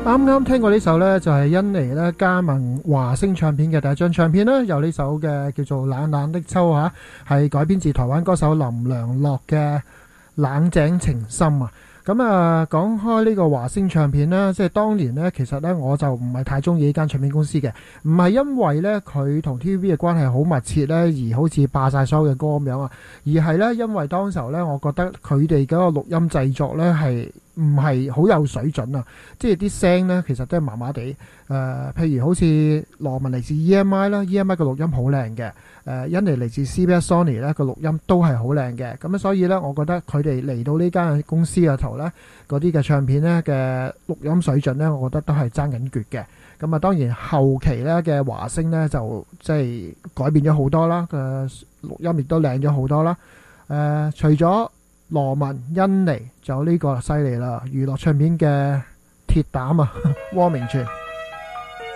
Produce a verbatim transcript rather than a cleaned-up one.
啱啱聽過呢首呢，就係甄妮咧加盟華星唱片嘅第一張唱片啦，有呢首嘅叫做《冷冷的秋》吓，係改編自台灣歌手林良樂嘅《冷井情深》啊。咁啊，講開呢個華星唱片啦，即係當年呢，其實呢，我就唔係太中意呢間唱片公司嘅，唔係因為呢，佢同 T V B 嘅關係好密切呢，而好似霸晒所有嘅歌咁樣啊，而係呢，因為當時候呢，我覺得佢哋嗰個錄音製作呢係唔係好有水準啊，即係啲聲呢，其實都係麻麻地。誒、呃，譬如好似羅文嚟自 E M I 啦 ，E M I 嘅錄音好靚嘅。誒，甄妮嚟自 C B S Sony 咧個錄音都係好靚嘅。咁所以呢，我覺得佢哋嚟到呢間公司嘅頭呢，嗰啲嘅唱片呢嘅錄音水準呢，我覺得都係爭緊橛嘅。咁啊，當然後期呢嘅華星呢，就即係改變咗好多啦，嘅錄音亦都靚咗好多啦。誒、呃，除咗羅文、甄妮，仲有呢個犀利啦，娛樂唱片嘅鐵膽啊，汪明荃。